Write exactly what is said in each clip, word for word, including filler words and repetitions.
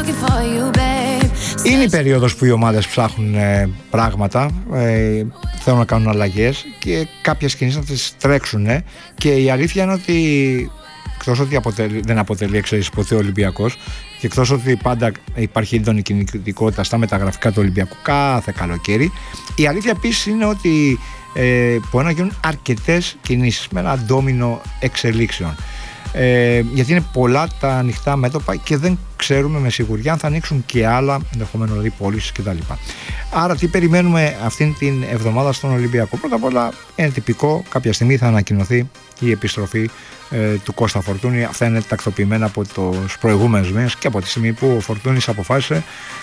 Είναι η περίοδος που οι ομάδες ψάχνουν ε, πράγματα, ε, θέλουν να κάνουν αλλαγές και κάποιες κινήσεις να τις τρέξουν, ε, και η αλήθεια είναι ότι εκτός ότι αποτελεί, δεν αποτελεί εξαίρεση ποτέ ο Ολυμπιακός και εκτός ότι πάντα υπάρχει έντονη κινητικότητα στα μεταγραφικά του Ολυμπιακού κάθε καλοκαίρι, η αλήθεια επίσης είναι ότι ε, μπορεί να γίνουν αρκετές κινήσεις με ένα ντόμινο εξελίξεων. Ε, γιατί είναι πολλά τα ανοιχτά μέτωπα και δεν ξέρουμε με σιγουριά αν θα ανοίξουν και άλλα, ενδεχομένως δηλαδή πώλησεις κτλ. Άρα τι περιμένουμε αυτήν την εβδομάδα στον Ολυμπιακό? Πρώτα απ' όλα είναι τυπικό, κάποια στιγμή θα ανακοινωθεί η επιστροφή ε, του Κώστα Φορτούνη. Αυτά είναι τακτοποιημένα από τους προηγούμενους μήνες και από τη στιγμή που ο Φορτούνης αποφάσισε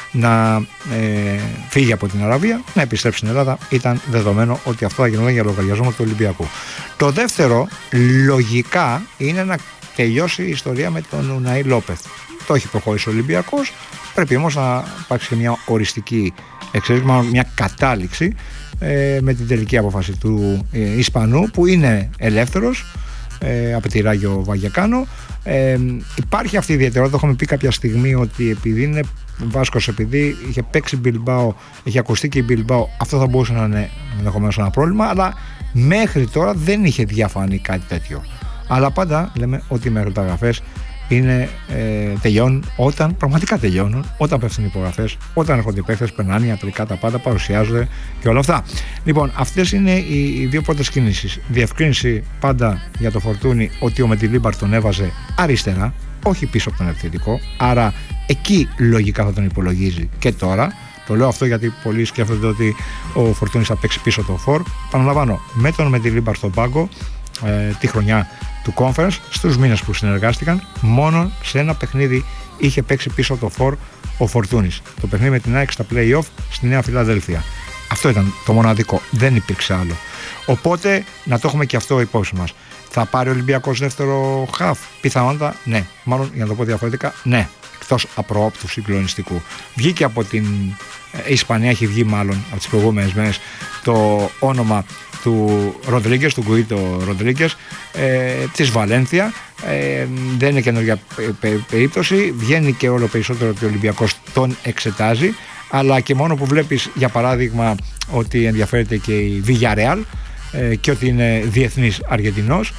να ε, φύγει από την Αραβία, να επιστρέψει στην Ελλάδα. Ήταν δεδομένο ότι αυτό θα γινόταν για λογαριασμό του Ολυμπιακού. Το δεύτερο, λογικά, είναι να τελειώσει η ιστορία με τον Ουναή Λόπεθ. Το έχει προχωρήσει ο Ολυμπιακός. Πρέπει όμως να υπάρξει και μια οριστική εξέλιξη, μια κατάληξη ε, με την τελική απόφαση του ε, Ισπανού, που είναι ελεύθερος ε, από τη Ράγιο Βαγεκάνο. Ε, υπάρχει αυτή η ιδιαιτερότητα. Έχουμε πει κάποια στιγμή ότι επειδή είναι Βάσκος, επειδή είχε παίξει Μπιλμπάο, είχε ακουστεί και η Μπιλμπάο, αυτό θα μπορούσε να είναι ενδεχομένως ένα πρόβλημα, αλλά μέχρι τώρα δεν είχε διαφανεί κάτι τέτοιο. Αλλά πάντα λέμε ότι οι μεταγραφές είναι, ε, τελειώνουν όταν πραγματικά τελειώνουν, όταν πέφτουν οι υπογραφές, όταν έρχονται οι παίκτες, περνάνε ιατρικά, τα πάντα παρουσιάζονται και όλα αυτά. Λοιπόν, αυτές είναι οι, οι δύο πρώτες κινήσεις. Διευκρίνηση πάντα για το Φορτούνι ότι ο Μεντιλίμπαρ τον έβαζε αριστερά, όχι πίσω από τον επιθετικό, άρα εκεί λογικά θα τον υπολογίζει και τώρα. Το λέω αυτό γιατί πολλοί σκέφτονται ότι ο Φορτούνης θα παίξει πίσω το φορ. Παναλαμβάνω, με τον Μεντιλίμπαρ στον πάγκο ε, τη χρονιά του Conference, στους μήνες που συνεργάστηκαν, μόνο σε ένα παιχνίδι είχε παίξει πίσω το φορ ο Φορτούνης. Το παιχνίδι με την ΑΕΚ στα play-off στη Νέα Φιλαδέλφια. Αυτό ήταν το μοναδικό, δεν υπήρξε άλλο. Οπότε να το έχουμε και αυτό υπόψη μας. Θα πάρει ο Ολυμπιακός δεύτερο χαφ? Πιθανότατα ναι. Μάλλον, για να το πω διαφορετικά, ναι. Εκτός απροόπτου συγκλονιστικού. Βγήκε από την ε, Ισπανία, έχει βγει μάλλον από τις προηγούμενες μέρες το όνομα του Ροντρίγκες, του Γκουίτο Ροντρίγκες, ε, της Βαλένθια. Ε, δεν είναι καινούργια περίπτωση. Βγαίνει και όλο περισσότερο ότι ο Ολυμπιακός τον εξετάζει, αλλά και μόνο που βλέπεις, για παράδειγμα, ότι ενδιαφέρεται και η Villarreal ε, και ότι είναι διεθνής Αργεντινός,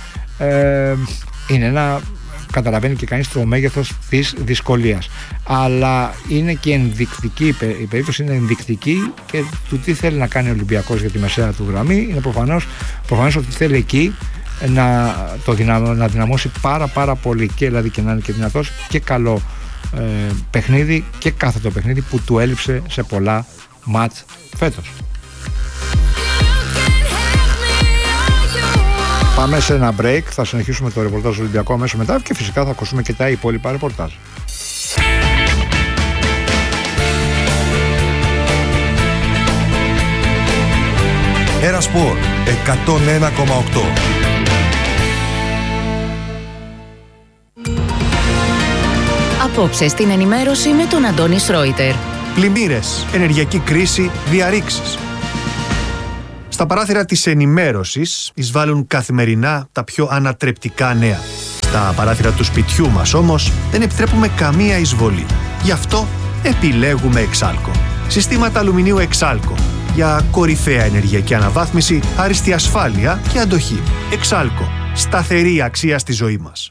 ε, είναι ένα, καταλαβαίνει και κανείς το μέγεθος της δυσκολίας. Αλλά είναι και ενδεικτική, η περίπτωση είναι ενδεικτική και του τι θέλει να κάνει ο Ολυμπιακός για τη μεσαία του γραμμή. Είναι προφανώς, προφανώς ότι θέλει εκεί να, το δυναμώ, να δυναμώσει πάρα πάρα πολύ, και δηλαδή και να είναι και δυνατός και καλό ε, παιχνίδι και κάθετο παιχνίδι που του έλειψε σε πολλά μάτς φέτος. Πάμε σε ένα break, θα συνεχίσουμε το ρεπορτάζ του Ολυμπιακού αμέσως μετά και φυσικά θα ακούσουμε και τα υπόλοιπα ρεπορτάζ. Ένα Σπορ εκατόν ένα κόμμα οκτώ. Απόψε στην ενημέρωση με τον Αντώνη Σρόιτερ. Πλημμύρες, ενεργειακή κρίση, διαρρήξεις. Στα παράθυρα της ενημέρωσης εισβάλλουν καθημερινά τα πιο ανατρεπτικά νέα. Στα παράθυρα του σπιτιού μας όμως δεν επιτρέπουμε καμία εισβολή. Γι' αυτό επιλέγουμε Εξάλκο. Συστήματα αλουμινίου Εξάλκο για κορυφαία ενεργειακή αναβάθμιση, άριστη ασφάλεια και αντοχή. Εξάλκο. Σταθερή αξία στη ζωή μας.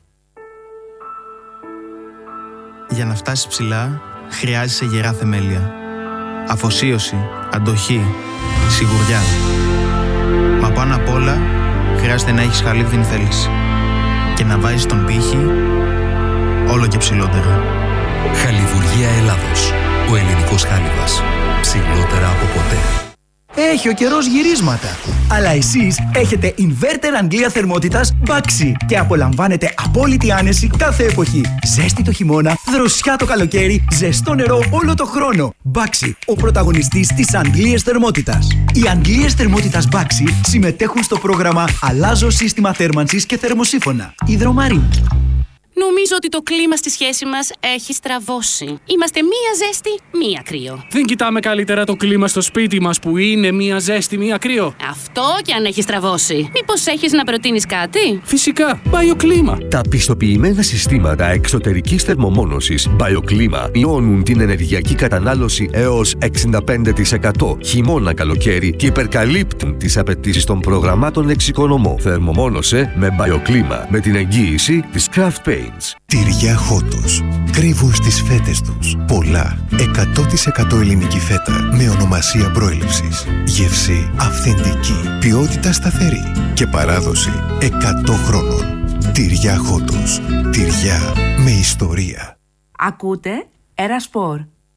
Για να φτάσεις ψηλά, χρειάζεσαι γερά θεμέλια. Αφοσίωση, αντοχή, σιγουριά. Μα πάνω απ' όλα, χρειάζεται να έχεις χαλίβδινη θέληση και να βάζεις τον πύχη όλο και ψηλότερα. Χαλιβουργία Ελλάδος. Ο ελληνικός χάλιβας. Ψηλότερα από ποτέ. Έχει ο καιρός γυρίσματα. Αλλά εσείς έχετε inverter Αγγλία θερμότητας Baxi και απολαμβάνετε απόλυτη άνεση κάθε εποχή. Ζέστη το χειμώνα, δροσιά το καλοκαίρι, ζεστό νερό όλο το χρόνο. Baxi, ο πρωταγωνιστής της Αγγλίας θερμότητας. Οι Αγγλίες θερμότητας Baxi συμμετέχουν στο πρόγραμμα Αλλάζω σύστημα θέρμανσης και θερμοσύφωνα. Υδρομαρίνη. Νομίζω ότι το κλίμα στη σχέση μας έχει στραβώσει. Είμαστε μία ζέστη, μία κρύο. Δεν κοιτάμε καλύτερα το κλίμα στο σπίτι μας που είναι μία ζέστη, μία κρύο? Αυτό κι αν έχει στραβώσει. Μήπως έχεις να προτείνεις κάτι? Φυσικά, BioClima. Τα πιστοποιημένα συστήματα εξωτερικής θερμομόνωσης BioClima μειώνουν την ενεργειακή κατανάλωση έως εξήντα πέντε τοις εκατό χειμώνα καλοκαίρι και υπερκαλύπτουν τις απαιτήσεις των προγραμμάτων εξοικονομώ. Θερμομόνωσε με BioClima με την εγγύηση της Craft Paints. Τυριά Χότος. Κρύβουν στις φέτες τους πολλά. εκατό τοις εκατό ελληνική φέτα με ονομασία προέλευσης. Γεύση αυθεντική. Ποιότητα σταθερή. Και παράδοση εκατό χρόνων. Τυριά Χότος. Τυριά με ιστορία. Ακούτε Ερασπορ.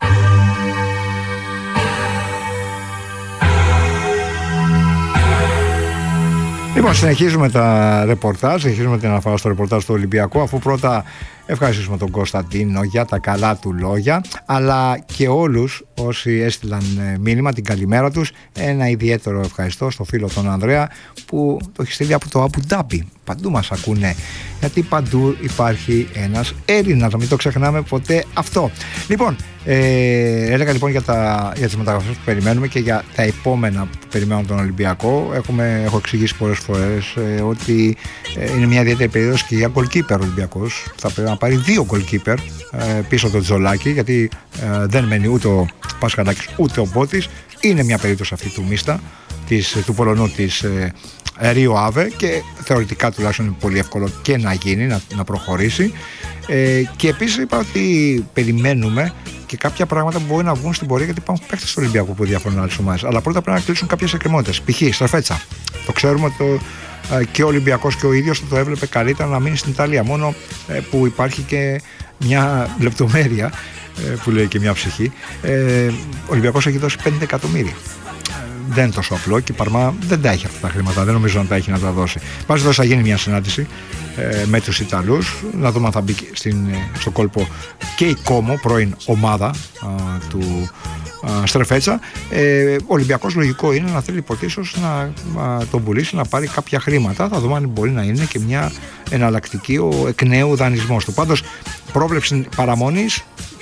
Λοιπόν, συνεχίζουμε τα ρεπορτάζ, συνεχίζουμε την αναφορά στο ρεπορτάζ του Ολυμπιακού, αφού πρώτα ευχαριστήσουμε τον Κωνσταντίνο για τα καλά του λόγια, αλλά και όλους όσοι έστειλαν μήνυμα, την καλημέρα τους. Ένα ιδιαίτερο ευχαριστώ στο φίλο τον Ανδρέα που το έχει στείλει από το Αμπου Ντάμπι. Παντού μας ακούνε, γιατί παντού υπάρχει ένας Έλληνας, να μην το ξεχνάμε ποτέ αυτό. Λοιπόν, ε, έλεγα λοιπόν για, τα, για τις μεταγραφές που περιμένουμε και για τα επόμενα που περιμένουν τον Ολυμπιακό. Έχουμε, έχω εξηγήσει πολλές φορές ε, ότι ε, είναι μια ιδιαίτερη περίοδος και για goalkeeper ο Ολυμπιακός. Θα πρέπει να πάρει δύο goalkeeper ε, πίσω το Τζολάκι, γιατί ε, δεν μένει ούτε ο Πασχαλάκης ούτε ο Μπότης. Είναι μια περίπτωση αυτή του Μίστα, της, του Πολωνού της ε, Ρίο Άβε, και θεωρητικά τουλάχιστον είναι πολύ εύκολο και να γίνει, να, να προχωρήσει. Ε, και επίσης είπα ότι περιμένουμε και κάποια πράγματα που μπορεί να βγουν στην πορεία, γιατί υπάρχουν παίκτες του Ολυμπιακού που διαφωνούν άλλες ομάδες. Αλλά πρώτα πρέπει να κλείσουν κάποιες εκκρεμότητες. Π.χ. Στρεφέτσα. Το ξέρουμε ότι το, ε, και ο Ολυμπιακός και ο ίδιος το έβλεπε καλύτερα να μείνει στην Ιταλία. Μόνο ε, που υπάρχει και μια λεπτομέρεια ε, που λέει και μια ψυχή. Ε, ο Ολυμπιακός έχει δώσει πέντε εκατομμύρια. Δεν είναι τόσο απλό και η Παρμά δεν τα έχει αυτά τα χρήματα, δεν νομίζω να τα έχει να τα δώσει. Πάση θα γίνει μια συνάντηση ε, με τους Ιταλούς, να δούμε αν θα μπει στην, στο κόλπο και η Κόμο, πρώην ομάδα α, του α, Στρεφέτσα. Ε, ο Ολυμπιακός λογικό είναι να θέλει υποτίθως να α, τον πουλήσει, να πάρει κάποια χρήματα. Θα δούμε αν μπορεί να είναι και μια εναλλακτική ο εκ νέου δανεισμός του. Πάντως, πρόβλεψη παραμονής.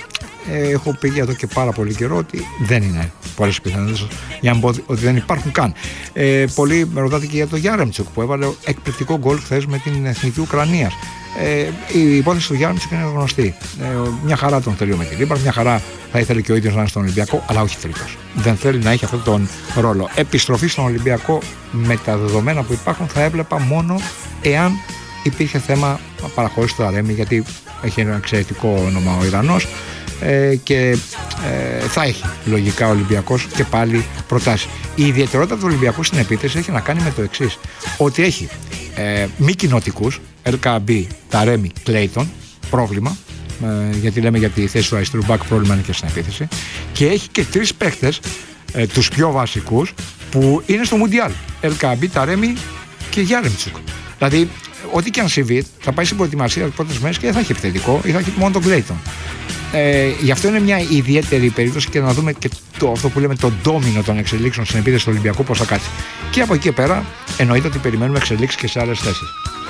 Έχω πει εδώ και πάρα πολύ καιρό ότι δεν είναι πολλές πιθανότητες, για να πω ότι δεν υπάρχουν καν. Ε, πολλοί με ρωτάτε και για το Γιάρεμτσουκ που έβαλε εκπληκτικό γκολ χθες με την Εθνική Ουκρανίας. Ε, η υπόθεση του Γιάρεμτσουκ είναι γνωστή. Ε, μια χαρά τον θέλει με τη Λίμπαρ, μια χαρά θα ήθελε και ο ίδιος να είναι στον Ολυμπιακό, αλλά όχι τρίτος. Δεν θέλει να έχει αυτόν τον ρόλο. Επιστροφή στον Ολυμπιακό με τα δεδομένα που υπάρχουν θα έβλεπα μόνο εάν υπήρχε θέμα παραχώρηση του Ταρέμι, γιατί έχει ένα εξαιρετικό όνομα ο Ιρανός. Ε, και ε, θα έχει λογικά ο Ολυμπιακός και πάλι προτάσεις. Η ιδιαιτερότητα του Ολυμπιακού στην επίθεση έχει να κάνει με το εξής, ότι έχει ε, μη κοινοτικούς, Ελκαμπή, Ταρέμι, Κλέιτον, πρόβλημα, ε, γιατί λέμε για τη θέση του αριστερού μπακ, πρόβλημα είναι και στην επίθεση, και έχει και τρεις παίχτες, ε, τους πιο βασικούς, που είναι στο Μουντιάλ, Ελκαμπή, Ταρέμι και Γιάρεμτσουκ. Δηλαδή, ό,τι και αν συμβεί, θα πάει στην προετοιμασία τις πρώτες μέρες και δεν θα έχει επιθετικό ή θα έχει μόνο τον Κλέιτον. Ε, γι' αυτό είναι μια ιδιαίτερη περίπτωση και να δούμε και το, αυτό που λέμε το ντόμινο των εξελίξεων στην επίθεση του Ολυμπιακού πώς θα κάτσει. Και από εκεί και πέρα εννοείται ότι περιμένουμε εξελίξεις και σε άλλες θέσεις.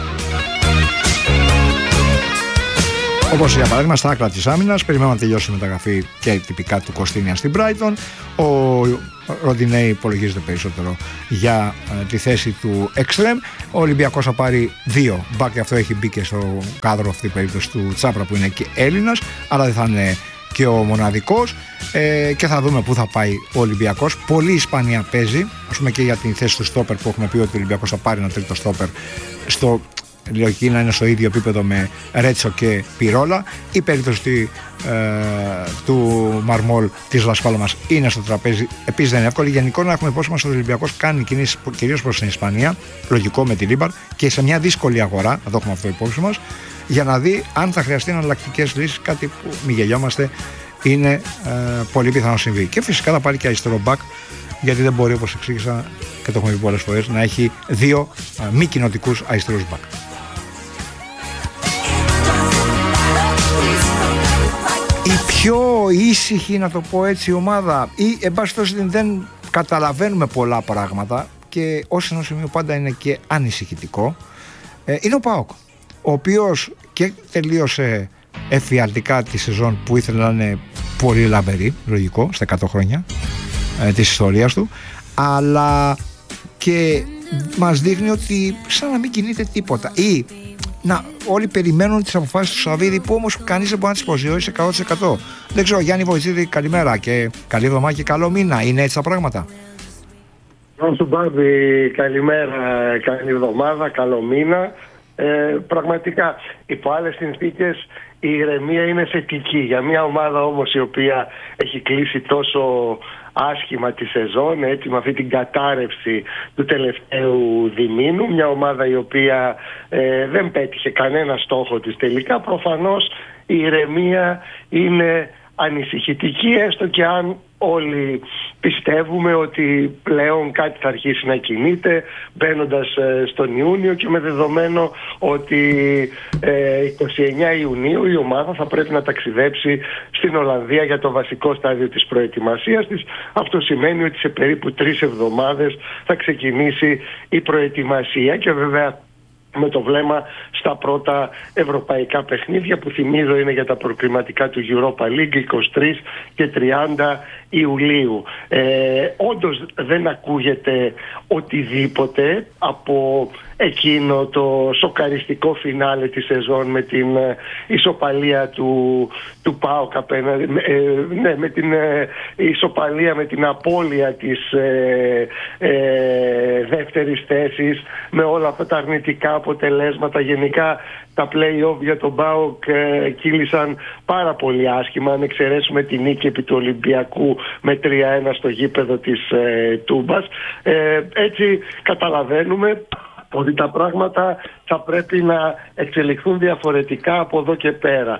Όπως για παράδειγμα στα άκρα της άμυνας, περιμένουμε να τελειώσει η μεταγραφή και τυπικά του Κωστίνια στην Brighton. Ο Ροντινέι υπολογίζεται περισσότερο για ε, τη θέση του Extreme. Ο Ολυμπιακός θα πάρει δύο μπακ, και αυτό έχει μπει και στο κάδρο αυτή η περίπτωση του Τσάπρα που είναι και Έλληνας, αλλά δεν θα είναι και ο μοναδικός. Ε, και θα δούμε πού θα πάει ο Ολυμπιακός. Πολύ Ισπανία παίζει, ας πούμε, και για την θέση του στόπερ που έχουμε πει ότι ο Ολυμπιακός θα πάρει ένα τρίτο στόπερ στο λογική να είναι στο ίδιο επίπεδο με Ρέτσο και Πιρόλα. Η περίπτωση ε, του Μαρμόλ της Λασπάλμας είναι στο τραπέζι. Επίσης δεν είναι εύκολη. Γενικώ να έχουμε υπόψη μας ότι ο Ολυμπιακός κάνει κινήσεις κυρίως προς την Ισπανία, λογικό με τη Λίμπαρ, και σε μια δύσκολη αγορά, να το έχουμε αυτό υπόψη μας, για να δει αν θα χρειαστεί εναλλακτικές λύσεις, κάτι που μη γελιόμαστε, είναι ε, πολύ πιθανό συμβεί. Και φυσικά θα πάρει και αριστερό μπακ, γιατί δεν μπορεί, όπως εξήγησα και το έχουμε πει πολλές φορές, να έχει δύο ε, μη κοινοτικούς αριστερούς μπακ. Η πιο ήσυχη, να το πω έτσι, ομάδα, ή εν πάση περιπτώσει δεν καταλαβαίνουμε πολλά πράγματα και ως ένα σημείο πάντα είναι και ανησυχητικό, ε, είναι ο ΠΑΟΚ. ο οποίος και τελείωσε εφιαλτικά τη σεζόν που ήθελε να είναι πολύ λαμπερή, λογικό, στα εκατό χρόνια ε, της ιστορίας του, αλλά και μας δείχνει ότι σαν να μην κινείται τίποτα, ή να όλοι περιμένουν τις αποφάσεις του Σαββίδη, που όμως κανείς δεν μπορεί να τις προσδιορίσει εκατό τοις εκατό. Δεν ξέρω, Γιάννη Βοητσίδη, καλημέρα και καλή εβδομάδα και καλό μήνα. Είναι έτσι τα πράγματα? Γεια σου Μπάμπη, καλημέρα, καλή εβδομάδα, καλό μήνα. Ε, πραγματικά, υπό άλλες συνθήκες η ηρεμία είναι θετική. Για μια ομάδα όμως η οποία έχει κλείσει τόσο άσχημα τη σεζόν, έτσι, με αυτή την κατάρρευση του τελευταίου διμήνου, μια ομάδα η οποία ε, δεν πέτυχε κανένα στόχο της τελικά, προφανώς η ηρεμία είναι ανησυχητική, έστω και αν όλοι πιστεύουμε ότι πλέον κάτι θα αρχίσει να κινείται μπαίνοντας ε, στον Ιούνιο, και με δεδομένο ότι ε, εικοστή ενάτη Ιουνίου η ομάδα θα πρέπει να ταξιδέψει στην Ολλανδία για το βασικό στάδιο της προετοιμασίας της. Αυτό σημαίνει ότι σε περίπου τρεις εβδομάδες θα ξεκινήσει η προετοιμασία, και βέβαια με το βλέμμα στα πρώτα ευρωπαϊκά παιχνίδια, που θυμίζω είναι για τα προκριματικά του Europa League είκοσι τρεις και τριάντα Ιουλίου. Ε, όντως δεν ακούγεται οτιδήποτε από εκείνο το σοκαριστικό φινάλε της σεζόν με την ε, ισοπαλία του, του ΠΑΟΚ απέναντι, ε, ναι, με την ε, ισοπαλία, με την απώλεια της ε, ε, δεύτερης θέσης, με όλα αυτά τα αρνητικά αποτελέσματα. Γενικά τα play-off για τον ΠΑΟΚ ε, κύλησαν πάρα πολύ άσχημα, αν εξαιρέσουμε την νίκη επί του Ολυμπιακού με τρία ένα στο γήπεδο της ε, Τούμπας. Ε, έτσι καταλαβαίνουμε ότι τα πράγματα θα πρέπει να εξελιχθούν διαφορετικά από εδώ και πέρα.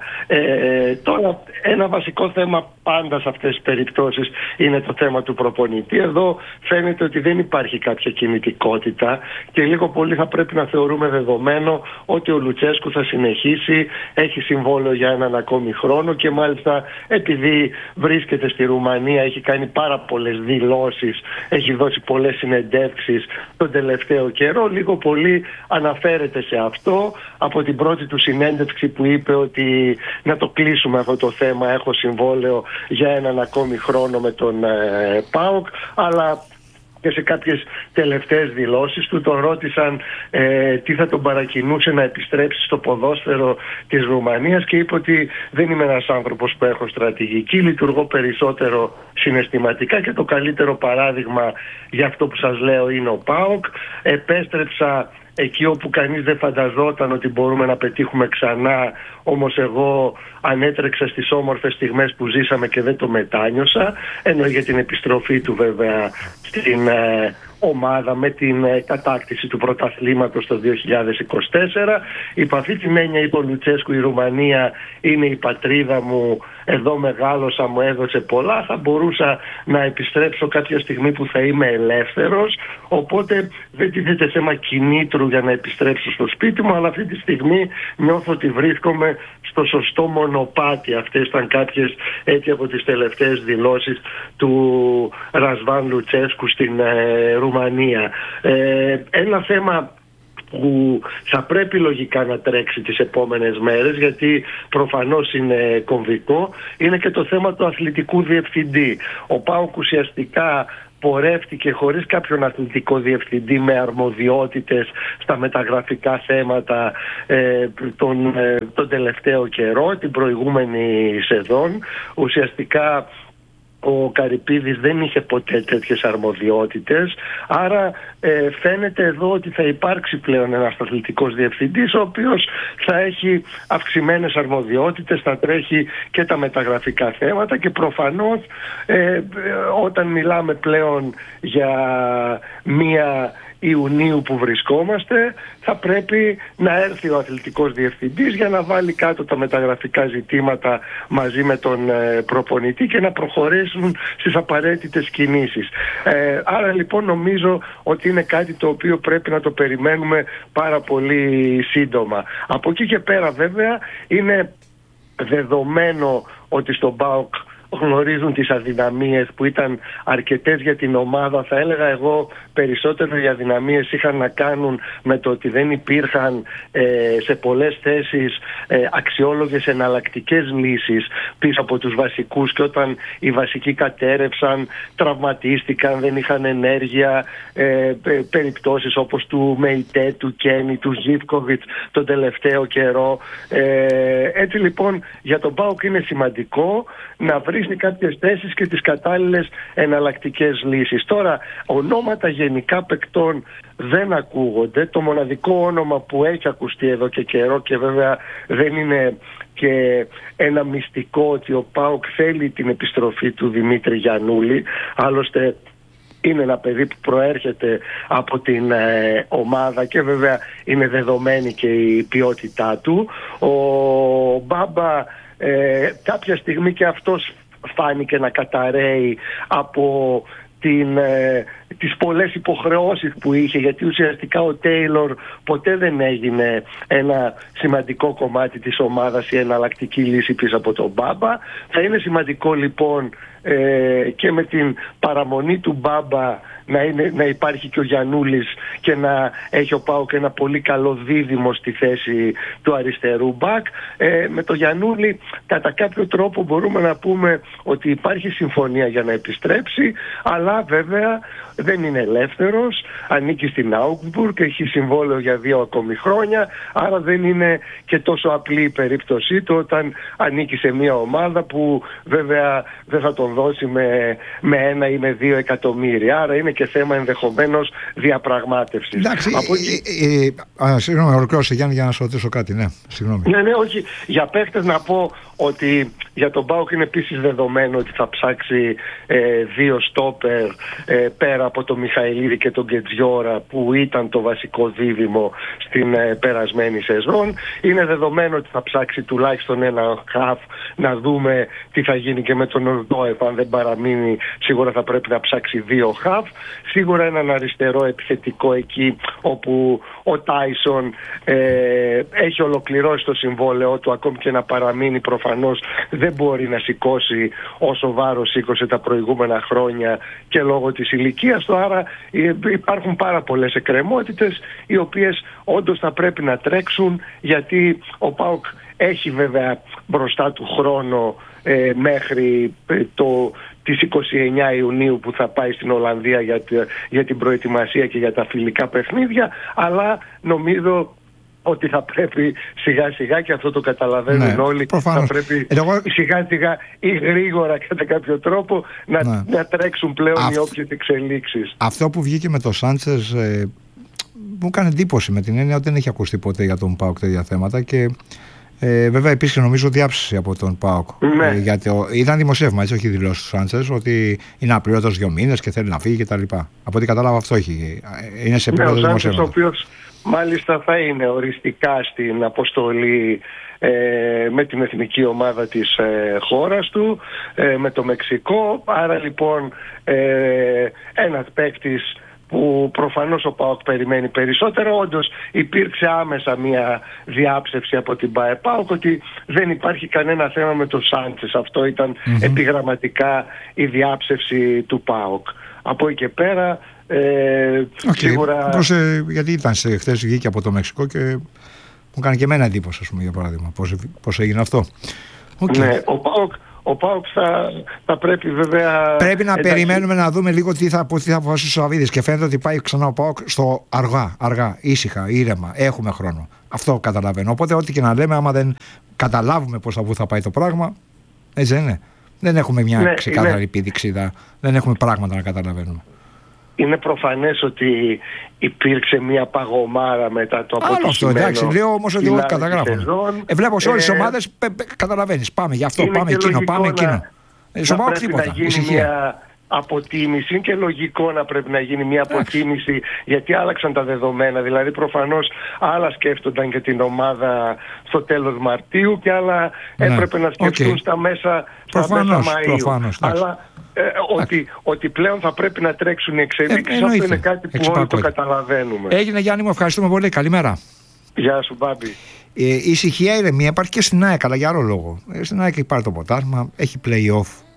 Ε, τώρα, ένα βασικό θέμα πάντα σε αυτές τις περιπτώσεις είναι το θέμα του προπονητή. Εδώ φαίνεται ότι δεν υπάρχει κάποια κινητικότητα και λίγο πολύ θα πρέπει να θεωρούμε δεδομένο ότι ο Λουτσέσκου θα συνεχίσει, έχει συμβόλαιο για έναν ακόμη χρόνο, και μάλιστα επειδή βρίσκεται στη Ρουμανία έχει κάνει πάρα πολλές δηλώσεις, έχει δώσει πολλές συνεντεύξεις τον τελευταίο καιρό. Λίγο πολύ αναφέρεται σε αυτό από την πρώτη του συνέντευξη που είπε ότι να το κλείσουμε αυτό το θέμα, έχω συμβόλαιο για έναν ακόμη χρόνο με τον ε, ΠΑΟΚ, αλλά και σε κάποιες τελευταίες δηλώσεις του τον ρώτησαν ε, τι θα τον παρακινούσε να επιστρέψει στο ποδόσφαιρο της Ρουμανίας, και είπε ότι δεν είμαι ένας άνθρωπος που έχω στρατηγική, λειτουργώ περισσότερο συναισθηματικά, και το καλύτερο παράδειγμα για αυτό που σας λέω είναι ο ΠΑΟΚ. Επέστρεψα εκεί όπου κανείς δεν φανταζόταν ότι μπορούμε να πετύχουμε ξανά, όμως εγώ ανέτρεξα στις όμορφες στιγμές που ζήσαμε και δεν το μετάνιωσα, ενώ για την επιστροφή του βέβαια στην ε, ομάδα με την ε, κατάκτηση του πρωταθλήματος το δύο χιλιάδες είκοσι τέσσερα. Υπ' αυτή την έννοια είπε ο Λουτσέσκου, η Ρουμανία είναι η πατρίδα μου, εδώ μεγάλωσα, μου έδωσε πολλά, θα μπορούσα να επιστρέψω κάποια στιγμή που θα είμαι ελεύθερος, οπότε δεν τίθεται θέμα κινήτρου για να επιστρέψω στο σπίτι μου, αλλά αυτή τη στιγμή νιώθω ότι βρίσκομαι στο σωστό μονοπάτι. Αυτές ήταν κάποιες έτσι από τις τελευταίες δηλώσεις του Ρασβάν Λουτσέσκου στην ε, Ρουμανία. Ε, ένα θέμα που θα πρέπει λογικά να τρέξει τις επόμενες μέρες, γιατί προφανώς είναι κομβικό, είναι και το θέμα του αθλητικού διευθυντή. Ο ΠΑΟΚ ουσιαστικά πορεύτηκε χωρίς κάποιον αθλητικό διευθυντή με αρμοδιότητες στα μεταγραφικά θέματα ε, τον, ε, τον τελευταίο καιρό, την προηγούμενη σεζόν. Ουσιαστικά ο Καρυπίδης δεν είχε ποτέ τέτοιες αρμοδιότητες, άρα ε, φαίνεται εδώ ότι θα υπάρξει πλέον ένας αθλητικός διευθυντής, ο οποίος θα έχει αυξημένες αρμοδιότητες, θα τρέχει και τα μεταγραφικά θέματα, και προφανώς ε, όταν μιλάμε πλέον για μία Ιουνίου που βρισκόμαστε, θα πρέπει να έρθει ο αθλητικός διευθυντής για να βάλει κάτω τα μεταγραφικά ζητήματα μαζί με τον ε, προπονητή και να προχωρήσουν στις απαραίτητες κινήσεις. Ε, άρα λοιπόν νομίζω ότι είναι κάτι το οποίο πρέπει να το περιμένουμε πάρα πολύ σύντομα. Από εκεί και πέρα βέβαια είναι δεδομένο ότι στον ΠΑΟΚ γνωρίζουν τις αδυναμίες που ήταν αρκετές για την ομάδα. Θα έλεγα εγώ περισσότερο οι αδυναμίες είχαν να κάνουν με το ότι δεν υπήρχαν ε, σε πολλές θέσεις ε, αξιόλογες εναλλακτικές λύσεις πίσω από τους βασικούς, και όταν οι βασικοί κατέρευσαν, τραυματίστηκαν, δεν είχαν ενέργεια, ε, περιπτώσεις όπως του Μεϊτέ, του Κένι, του Ζίβκοβιτς τον τελευταίο καιρό. Ε, έτσι λοιπόν για τον ΠΑΟΚ είναι σημαντικό να βρει σε κάποιες θέσεις και τις κατάλληλες εναλλακτικές λύσεις. Τώρα, ονόματα γενικά παικτών δεν ακούγονται. Το μοναδικό όνομα που έχει ακουστεί εδώ και καιρό, και βέβαια δεν είναι και ένα μυστικό, ότι ο ΠΑΟΚ θέλει την επιστροφή του Δημήτρη Γιαννούλη. Άλλωστε είναι ένα παιδί που προέρχεται από την ε, ομάδα και βέβαια είναι δεδομένη και η ποιότητά του. Ο Μπάμπα ε, κάποια στιγμή και αυτός φάνηκε να καταραίει από την, ε, τις πολλές υποχρεώσεις που είχε, γιατί ουσιαστικά ο Τέιλορ ποτέ δεν έγινε ένα σημαντικό κομμάτι της ομάδας ή εναλλακτική λύση πίσω από τον Μπάμπα. Θα είναι σημαντικό λοιπόν ε, και με την παραμονή του Μπάμπα να, είναι, να υπάρχει και ο Γιαννούλης και να έχει ο ΠΑΟΚ ένα πολύ καλό δίδυμο στη θέση του αριστερού μπακ. Ε, με το Γιαννούλη κατά κάποιο τρόπο μπορούμε να πούμε ότι υπάρχει συμφωνία για να επιστρέψει, αλλά βέβαια δεν είναι ελεύθερος, ανήκει στην Augsburg, έχει συμβόλαιο για δύο ακόμη χρόνια, άρα δεν είναι και τόσο απλή η περίπτωσή του όταν ανήκει σε μια ομάδα που βέβαια δεν θα τον δώσει με, με ένα ή με δύο εκατομμύρια. Άρα είναι και θέμα ενδεχομένως διαπραγμάτευσης. Εντάξει, Από... ε, ε, ε, συγγνώμη, ολοκλήρωσε Γιάννη για να σου ρωτήσω κάτι. Ναι, συγγνώμη. Ναι, ναι, όχι. Για παίχτες να πω ότι για τον ΠΑΟΚ είναι επίσης δεδομένο ότι θα ψάξει ε, δύο στόπερ ε, πέρα από τον Μιχαηλίδη και τον Γκετζιόρα, που ήταν το βασικό δίδυμο στην ε, περασμένη σεζόν. Είναι δεδομένο ότι θα ψάξει τουλάχιστον ένα χαφ, να δούμε τι θα γίνει και με τον Ορντόεφ. Αν δεν παραμείνει, σίγουρα θα πρέπει να ψάξει δύο χαφ. Σίγουρα έναν αριστερό επιθετικό εκεί, όπου ο Τάισον ε, έχει ολοκληρώσει το συμβόλαιό του, ακόμη και να παραμείνει προφανώς δεν μπορεί να σηκώσει όσο βάρος σήκωσε τα προηγούμενα χρόνια και λόγω της ηλικίας του. Άρα υπάρχουν πάρα πολλές εκκρεμότητες οι οποίες όντως θα πρέπει να τρέξουν, γιατί ο ΠΑΟΚ έχει βέβαια μπροστά του χρόνο ε, μέχρι ε, το, τις είκοσι εννέα Ιουνίου που θα πάει στην Ολλανδία για, για την προετοιμασία και για τα φιλικά παιχνίδια, αλλά νομίζω ότι θα πρέπει σιγά σιγά, και αυτό το καταλαβαίνουν ναι, όλοι, προφανώς. Θα πρέπει Εγώ... σιγά σιγά ή γρήγορα κατά κάποιο τρόπο να, ναι. να τρέξουν πλέον Αυτ... οι όποιες εξελίξεις. Αυτό που βγήκε με το Σάντσες ε, μου έκανε εντύπωση, με την έννοια ότι δεν έχει ακουστεί ποτέ για τον ΠΑΟΚ τέτοια θέματα, και ε, βέβαια επίσης νομίζω διάψευση από τον ΠΑΟΚ. Ναι. Ε, γιατί ο, ήταν δημοσίευμα, έτσι, όχι δηλώσει του Σάντσες, ότι είναι απλήρωτος δύο μήνες και θέλει να φύγει κτλ. Από ό,τι κατάλαβα αυτό έχει. Είναι σε επίπεδο ναι, δημοσίευμα. Μάλιστα θα είναι οριστικά στην αποστολή ε, με την εθνική ομάδα της ε, χώρας του, ε, με το Μεξικό. Άρα λοιπόν ε, ένας παίκτης που προφανώς ο ΠΑΟΚ περιμένει περισσότερο. Όντως υπήρξε άμεσα μια διάψευση από την ΠΑΕΠΑΟΚ ότι δεν υπάρχει κανένα θέμα με το Σάντσες. Αυτό ήταν mm-hmm. επιγραμματικά η διάψευση του ΠΑΟΚ. Από εκεί και πέρα Ε, okay. σίγουρα... Πώς, ε, γιατί ήταν σε, χθες βγήκε από το Μεξικό και μου κάνει και εμένα εντύπωση, ας πούμε, για παράδειγμα, πώς, πώς έγινε αυτό. Okay. Ναι, ο ΠΑΟΚ, ο ΠΑΟΚ θα, θα πρέπει βέβαια... Πρέπει να εντάξει. περιμένουμε να δούμε λίγο τι θα, τι θα αποφασίσει ο Σαββίδης, και φαίνεται ότι πάει ξανά ο ΠΑΟΚ στο αργά, αργά, ήσυχα, ήρεμα, έχουμε χρόνο. Αυτό καταλαβαίνω. Οπότε ό,τι και να λέμε, άμα δεν καταλάβουμε πώς θα, θα πάει το πράγμα, έτσι δεν είναι. Δεν έχουμε μια ναι, ξεκάθαρη επίδειξη, δεν έχουμε πράγματα να καταλαβαίνουμε. Είναι προφανές ότι υπήρξε μια παγωμάρα μετά το αποτυχημένο. Άλλο αυτό, εντάξει. Λέω όμως ότι όχι καταγράφω. Ε, βλέπω σε όλες τις ομάδες, καταλαβαίνεις. Πάμε γι' αυτό, είναι πάμε εκείνο, πάμε εκείνο. Θα πρέπει να γίνει ησυχία. Μια αποτίμηση. Είναι και λογικό να πρέπει να γίνει μια αποτίμηση, Άξι. γιατί άλλαξαν τα δεδομένα. Δηλαδή προφανώς άλλα σκέφτονταν και την ομάδα στο τέλος Μαρτίου και άλλα ναι. έπρεπε να σκεφτούν okay. στα μέσα, στα μέσα Μαΐου. Προφανώς, Αλλά ε, ότι, ότι πλέον θα πρέπει να τρέξουν οι εξελίξεις, ε, αυτό είναι κάτι που όλοι το καταλαβαίνουμε. Έγινε, Γιάννη μου, ευχαριστούμε πολύ. Καλημέρα. Γεια σου, Μπάμπη. Ε, η ησυχία, ηρεμία υπάρχει και στην ΑΕΚ, αλλά για άλλο λόγο. Ε, στην ΑΕΚ υπάρχει το ποτάσμα, έχει play-off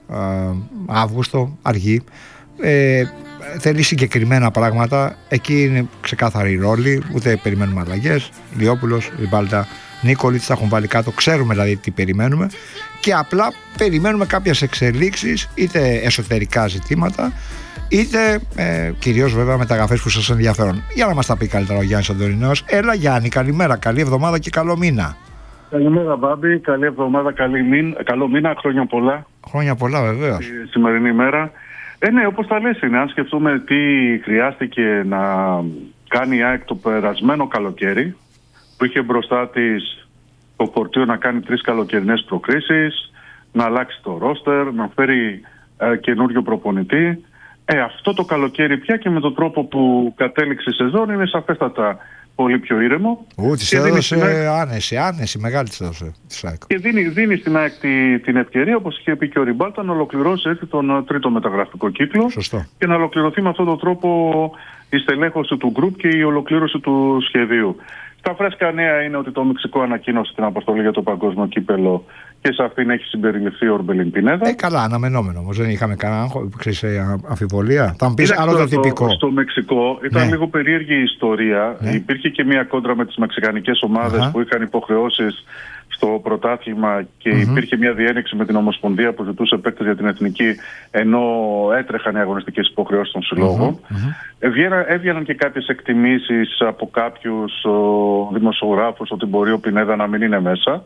Αύγουστο, αργή. Ε, θέλει συγκεκριμένα πράγματα. Εκεί είναι ξεκάθαρη η ρόλη. Ούτε περιμένουμε αλλαγές. Λιόπουλος, Ριμπάλτα, Νίκολιτς θα έχουν βάλει κάτω. Ξέρουμε δηλαδή τι περιμένουμε. Και απλά περιμένουμε κάποιες εξελίξεις, είτε εσωτερικά ζητήματα, είτε ε, κυρίως βέβαια μεταγραφές που σας ενδιαφέρουν. Για να μας τα πει καλύτερα ο Γιάννης Αντωνινέος. Έλα Γιάννη, καλημέρα, καλή εβδομάδα και καλό μήνα. Καλημέρα Μπάμπη, καλή εβδομάδα, καλή μήνα, καλό μήνα, χρόνια πολλά. Χρόνια πολλά βεβαίως. Τη σημερινή ημέρα. Ε, ναι, όπως τα λες είναι, αν σκεφτούμε τι χρειάστηκε να κάνει η ΑΕΚ το περασμένο καλοκαίρι, που είχε μπροστά της το φορτίο να κάνει τρεις καλοκαιρινές προκρίσεις, να αλλάξει το ρόστερ, να φέρει ε, καινούριο προπονητή. Ε, αυτό το καλοκαίρι πια και με τον τρόπο που κατέληξε η σεζόν είναι σαφέστατα πολύ πιο ήρεμο. Ού, της έδωσε ΑΕΚ... άνεση, άνεση, μεγάλη της έδωσε. Και δίνει, δίνει στην ΑΕΚ τη, την ευκαιρία, όπως είχε πει και ο Ριμπάλτα, να ολοκληρώσει έτσι τον τρίτο μεταγραφικό κύκλο. Σωστό. Και να ολοκληρωθεί με αυτόν τον τρόπο η στελέχωση του γκρουπ και η ολοκλήρωση του σχεδίου. Τα φρέσκα νέα είναι ότι το Μεξικό ανακοίνωσε την αποστολή για το παγκόσμιο κύπελο και σε αυτήν έχει συμπεριληφθεί ο Ορμπελίν Πινέδα. Ε, καλά, αναμενόμενο όμως. Δεν είχαμε κανένα αμφιβολία. Θα μου πεις άλλο το τυπικό. Στο Μεξικό ήταν ναι. λίγο περίεργη η ιστορία. Ναι. Υπήρχε και μια κόντρα με τις μεξικανικές ομάδες uh-huh. που είχαν υποχρεώσεις στο πρωτάθλημα και uh-huh. υπήρχε μια διένεξη με την Ομοσπονδία που ζητούσε παίκτες για την εθνική, ενώ έτρεχαν οι αγωνιστικές υποχρεώσεις των συλλόγων. Uh-huh. Uh-huh. Έβγαιναν και κάποιες εκτιμήσεις από κάποιους δημοσιογράφους ότι μπορεί ο Πινέδα να μην είναι μέσα.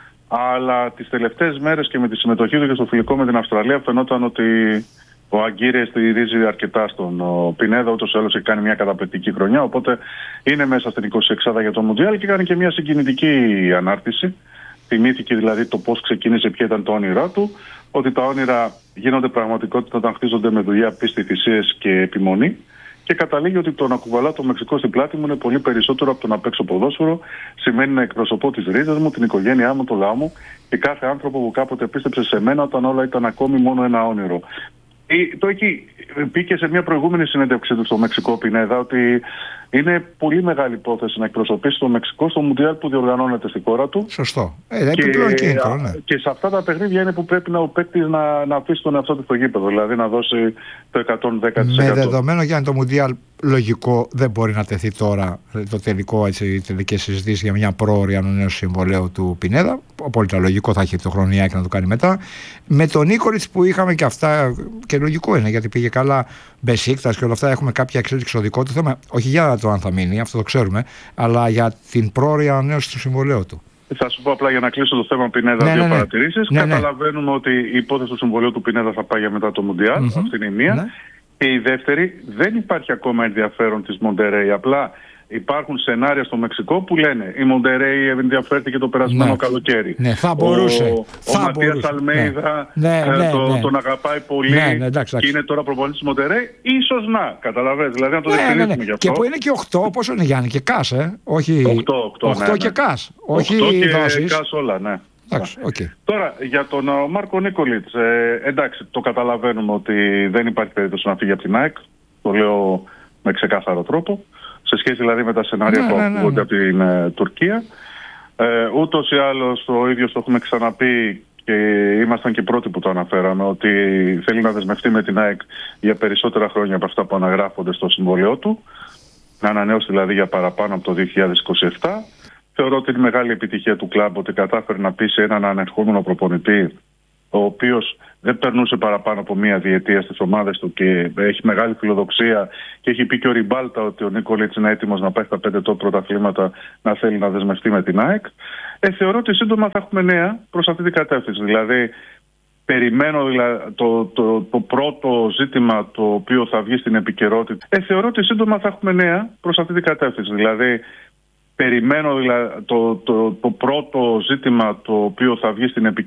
Αλλά τις τελευταίες μέρες και με τη συμμετοχή του και στο φιλικό με την Αυστραλία φαινόταν ότι ο Αγκύρε στηρίζει αρκετά στον ο Πινέδα, ούτως ή άλλως έχει κάνει μια καταπληκτική χρονιά, οπότε είναι μέσα στην εικοσιεξάδα για το Μουντιάλ και κάνει και μια συγκινητική ανάρτηση. Θυμήθηκε δηλαδή το πώς ξεκίνησε, ποια ήταν τα όνειρά του, ότι τα όνειρα γίνονται πραγματικότητα όταν χτίζονται με δουλειά, πίστη, θυσίες και επιμονή. Και καταλήγει ότι το να κουβαλά το Μεξικό στην πλάτη μου είναι πολύ περισσότερο από το να παίξω ποδόσφαιρο. Σημαίνει να εκπροσωπώ τις ρίζες μου, την οικογένειά μου, το λαό μου και κάθε άνθρωπο που κάποτε πίστεψε σε μένα όταν όλα ήταν ακόμη μόνο ένα όνειρο. Το έχει πει και σε μια προηγούμενη συνέντευξη του στο Μεξικό Πινέδα ότι είναι πολύ μεγάλη υπόθεση να εκπροσωπήσει το Μεξικό στο Μουντιάλ που διοργανώνεται στη χώρα του. Σωστό. Ε, και, και, ναι. και σε αυτά τα παιχνίδια είναι που πρέπει να, ο παίκτης να, να αφήσει τον εαυτό του στο γήπεδο, δηλαδή να δώσει το εκατόν δέκα τοις εκατό. Με δεδομένο για το Μουντιάλ λογικό δεν μπορεί να τεθεί τώρα το τελικό, έτσι, οι τελικές συζητήσεις για μια πρόωρη ανανέωση συμβολαίου του Πινέδα. Απόλυτα λογικό, θα έχει το χρονιάκι να το κάνει μετά. Με τον Νίκολιτς που είχαμε και αυτά, και λογικό είναι γιατί πήγε καλά, Μπεσίκτας και όλα αυτά, έχουμε κάποια εξέλιξη στο δικό του θέμα. Όχι για το αν θα μείνει, αυτό το ξέρουμε, αλλά για την πρόωρη ανανέωση του συμβολαίου του. Θα σου πω απλά για να κλείσω το θέμα Πινέδα ναι, δύο ναι, ναι. παρατηρήσεις. Ναι, Καταλαβαίνουμε ναι. ότι η υπόθεση του συμβολαίου του Πινέδα θα πάει για μετά το Μουντιάλ. Mm-hmm. Αυτή είναι η μία. Ναι. Και η δεύτερη, δεν υπάρχει ακόμα ενδιαφέρον της Μοντερέι. Απλά υπάρχουν σενάρια στο Μεξικό που λένε η Μοντερέι ενδιαφέρθηκε το περασμένο ναι. καλοκαίρι. Ναι, θα μπορούσε. Ο, θα ο Ματίας Αλμέιδα ναι. Ναι, το, ναι. τον αγαπάει πολύ ναι, ναι, εντάξει, και είναι τώρα προπονητής της Μοντερέι. Ίσως να, καταλαβαίνεις. Δηλαδή να το ναι, διευκρινίσουμε ναι, ναι. γι' αυτό. Και που είναι και οκτώ, πόσο είναι Γιάννη, και Κας, ε? Όχι. οκτώ ναι, ναι. και Κας. Όχι και Κας όλα, ναι. Εντάξει, okay. Τώρα για τον uh, Μάρκο Νίκολιτς, ε, εντάξει, το καταλαβαίνουμε ότι δεν υπάρχει περίπτωση να φύγει από την ΑΕΚ. Το λέω με ξεκάθαρο τρόπο. Σε σχέση δηλαδή με τα σενάρια ναι, που ακούγονται ναι, ναι. από την ε, Τουρκία. Ε, ούτως ή άλλως το ίδιο το έχουμε ξαναπεί και ήμασταν και πρώτοι που το αναφέραμε, ότι θέλει να δεσμευτεί με την ΑΕΚ για περισσότερα χρόνια από αυτά που αναγράφονται στο συμβόλαιό του. Να ανανέωσει δηλαδή για παραπάνω από το δύο χιλιάδες είκοσι επτά. Θεωρώ ότι είναι μεγάλη επιτυχία του κλαμπ ότι κατάφερε να πείσει έναν ανερχόμενο προπονητή, ο οποίος δεν περνούσε παραπάνω από μία διετία στις ομάδες του και έχει μεγάλη φιλοδοξία και έχει πει και ο Ριμπάλτα ότι ο Νίκολιτς είναι έτοιμος να πάει στα πέντε top πρωταθλήματα, να θέλει να δεσμευτεί με την ΑΕΚ. Ε, θεωρώ ότι σύντομα θα έχουμε νέα προς αυτή την κατεύθυνση. Δηλαδή, περιμένω δηλαδή, το, το, το πρώτο ζήτημα το οποίο θα βγει στην επικαιρότητα. Ε, θεωρώ ότι σύντομα θα έχουμε νέα προς αυτή την κατεύθυνση. Δηλαδή, περιμένω δηλαδή, το, το, το πρώτο ζήτημα το οποίο θα βγει στην επικαιρότητα.